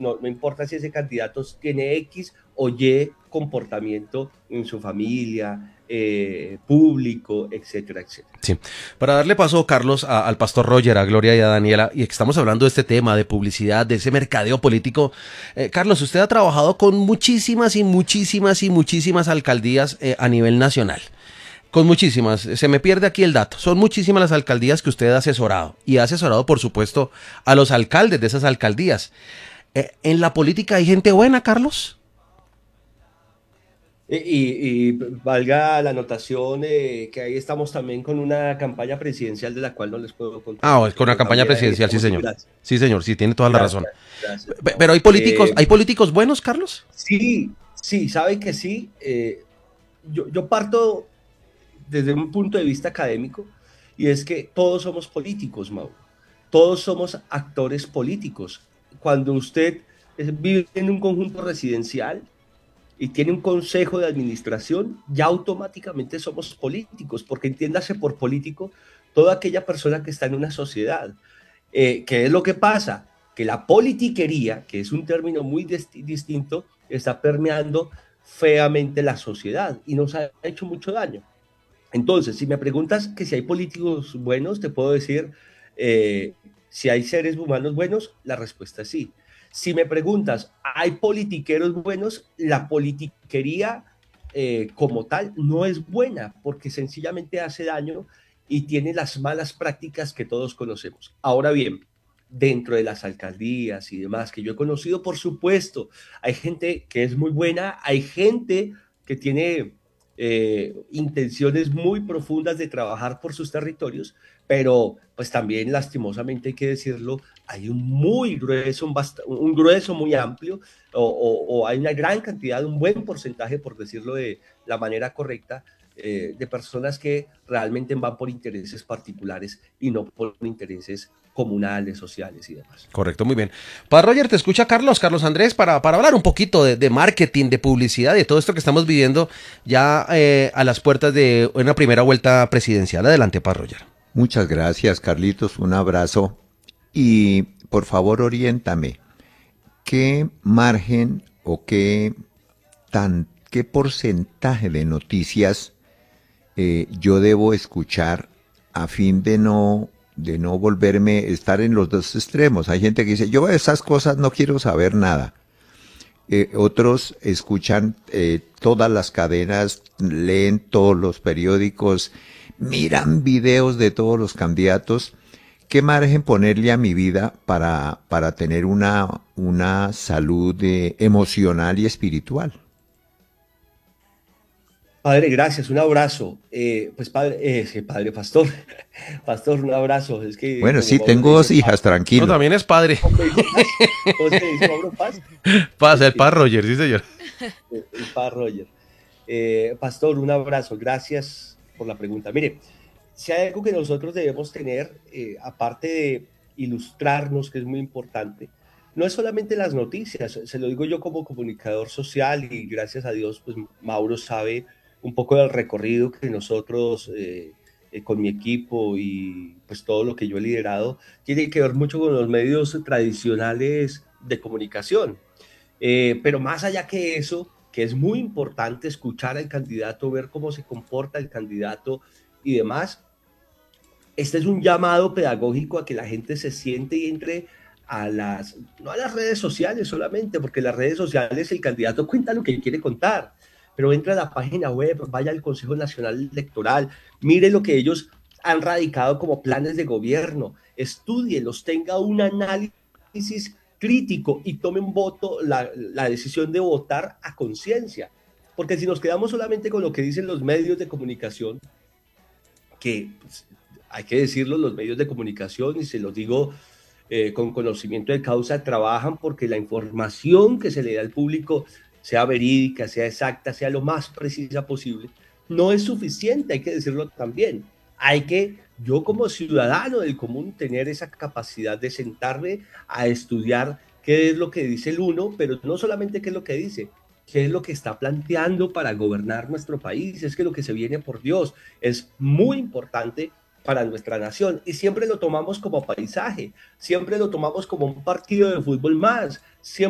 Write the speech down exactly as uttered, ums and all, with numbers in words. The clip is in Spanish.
no, no importa si ese candidato tiene X o Y comportamiento en su familia, eh, público, etcétera, etcétera. Sí. Para darle paso, Carlos, a- al pastor Roger, a Gloria y a Daniela, y que estamos hablando de este tema de publicidad, de ese mercadeo político. Eh, Carlos, usted ha trabajado con muchísimas y muchísimas y muchísimas alcaldías eh, a nivel nacional. Con muchísimas, se me pierde aquí el dato. Son muchísimas las alcaldías que usted ha asesorado. Y ha asesorado, por supuesto, a los alcaldes de esas alcaldías. Eh, ¿En la política hay gente buena, Carlos? Y, y- y valga la anotación eh, que ahí estamos también con una campaña presidencial de la cual no les puedo contar Ah, es mucho, con la pero campaña también ahí presidencial, sí, estamos y señor. gracias, Sí, señor, sí, tiene toda la razón. gracias, gracias, Pe- Mau. Pero hay políticos, Eh, ¿hay políticos buenos, Carlos? sí, sí, sabe que sí. eh, yo, yo parto desde un punto de vista académico y es que todos somos políticos, Mauro. Todos somos actores políticos. Cuando usted eh, vive en un conjunto residencial y tiene un consejo de administración, ya automáticamente somos políticos, porque entiéndase por político toda aquella persona que está en una sociedad. Eh, ¿Qué es lo que pasa? Que la politiquería, que es un término muy dist- distinto, está permeando feamente la sociedad y nos ha hecho mucho daño. Entonces, si me preguntas que si hay políticos buenos, te puedo decir, eh, si hay seres humanos buenos, la respuesta es sí. Si me preguntas, ¿hay politiqueros buenos? La politiquería eh, como tal no es buena porque sencillamente hace daño y tiene las malas prácticas que todos conocemos. Ahora bien, dentro de las alcaldías y demás que yo he conocido, por supuesto, hay gente que es muy buena, hay gente que tiene eh, intenciones muy profundas de trabajar por sus territorios, pero pues también lastimosamente hay que decirlo, hay un muy grueso, un, bast un grueso muy amplio, o, o, o, hay una gran cantidad, un buen porcentaje, por decirlo de la manera correcta, eh, de personas que realmente van por intereses particulares y no por intereses comunales, sociales y demás. Correcto, muy bien. Para Roger, te escucha Carlos, Carlos Andrés, para, para hablar un poquito de, de marketing, de publicidad, de todo esto que estamos viviendo ya eh, a las puertas de una primera vuelta presidencial. Adelante, para Roger. Muchas gracias, Carlitos. Un abrazo. Y por favor, oriéntame. ¿Qué margen o qué, tan, qué porcentaje de noticias eh, yo debo escuchar a fin de no, de no volverme, estar en los dos extremos? Hay gente que dice, yo de esas cosas no quiero saber nada. Eh, otros escuchan eh, todas las cadenas, leen todos los periódicos, miran videos de todos los candidatos. ¿Qué margen ponerle a mi vida para, para tener una, una salud eh, emocional y espiritual? Padre, gracias, un abrazo. Eh, pues padre, eh, padre pastor, pastor, un abrazo. Es que Bueno, como sí, Mauro le tengo dos dice, hijas, No, tranquilo. también es padre. ¿cómo le dice Paz? ¿Cómo se le dice Mauro Paz? Pasa Es el que para Roger, sí, señor. el, el Paz Roger. Eh, pastor, un abrazo, gracias por la pregunta. Mire, si hay algo que nosotros debemos tener, eh, aparte de ilustrarnos, que es muy importante, no es solamente las noticias, se lo digo yo como comunicador social y gracias a Dios, pues Mauro sabe un poco del recorrido que nosotros, eh, eh, con mi equipo y pues todo lo que yo he liderado, tiene que ver mucho con los medios tradicionales de comunicación. Eh, pero más allá que eso, que es muy importante escuchar al candidato, ver cómo se comporta el candidato y demás, este es un llamado pedagógico a que la gente se siente y entre a las, no a las redes sociales solamente, porque en las redes sociales el candidato cuenta lo que quiere contar, pero entra a la página web, vaya al Consejo Nacional Electoral, mire lo que ellos han radicado como planes de gobierno, estudielos, tenga un análisis crítico y tome un voto, la, la decisión de votar a conciencia. Porque si nos quedamos solamente con lo que dicen los medios de comunicación, que pues, hay que decirlo, los medios de comunicación, y se los digo eh, con conocimiento de causa, trabajan porque la información que se le da al público sea verídica, sea exacta, sea lo más precisa posible. No es suficiente, hay que decirlo también. Hay que, yo como ciudadano del común, tener esa capacidad de sentarme a estudiar qué es lo que dice el uno, pero no solamente qué es lo que dice, qué es lo que está planteando para gobernar nuestro país, es que lo que se viene por Dios es muy importante para nuestra nación y siempre lo tomamos como paisaje, siempre lo tomamos como un partido de fútbol más, siempre